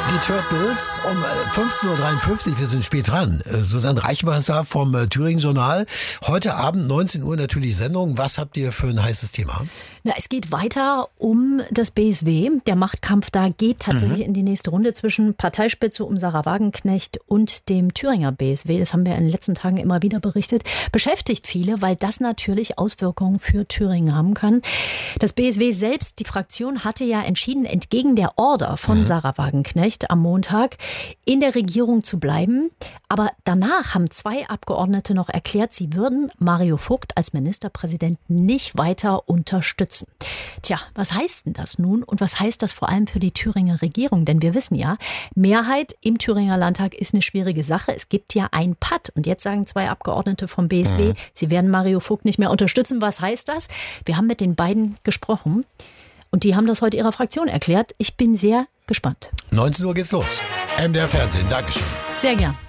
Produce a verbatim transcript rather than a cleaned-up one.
Die Turtles um fünfzehn Uhr dreiundfünfzig, wir sind spät dran. Susanne Reichmeister vom Thüringen Journal. Heute Abend neunzehn Uhr natürlich Sendung. Was habt ihr für ein heißes Thema? Na, es geht weiter um das B S W. Der Machtkampf da geht tatsächlich mhm. in die nächste Runde zwischen Parteispitze um Sarah Wagenknecht und dem Thüringer B S W. Das haben wir in den letzten Tagen immer wieder berichtet. Beschäftigt viele, weil das natürlich Auswirkungen für Thüringen haben kann. Das B S W selbst, die Fraktion, hatte ja entschieden, entgegen der Order von mhm. Sarah Wagenknecht am Montag in der Regierung zu bleiben. Aber danach haben zwei Abgeordnete noch erklärt, sie würden Mario Vogt als Ministerpräsident nicht weiter unterstützen. Tja, was heißt denn das nun und was heißt das vor allem für die Thüringer Regierung? Denn wir wissen ja, Mehrheit im Thüringer Landtag ist eine schwierige Sache. Es gibt ja ein Patt und jetzt sagen zwei Abgeordnete vom B S W, mhm. sie werden Mario Vogt nicht mehr unterstützen. Was heißt das? Wir haben mit den beiden gesprochen und die haben das heute ihrer Fraktion erklärt. Ich bin sehr gespannt. neunzehn Uhr geht's los. M D R Fernsehen, Dankeschön. Sehr gern.